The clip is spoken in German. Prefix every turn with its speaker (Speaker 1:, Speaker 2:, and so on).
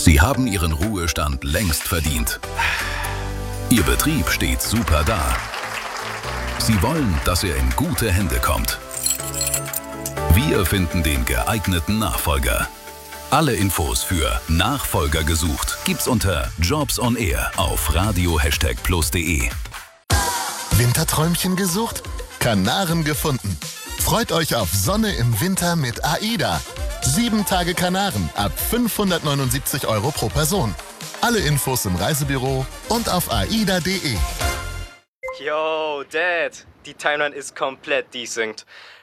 Speaker 1: Sie haben Ihren Ruhestand längst verdient. Ihr Betrieb steht super da. Sie wollen, dass er in gute Hände kommt. Wir finden den geeigneten Nachfolger. Alle Infos für Nachfolger gesucht gibt's unter Jobs on Air auf radio#plus.de.
Speaker 2: Winterträumchen gesucht? Kanaren gefunden. Freut euch auf Sonne im Winter mit AIDA. 7 Tage Kanaren ab 579 € pro Person. Alle Infos im Reisebüro und auf aida.de.
Speaker 3: Yo, Dad, die Timeline ist komplett desynced.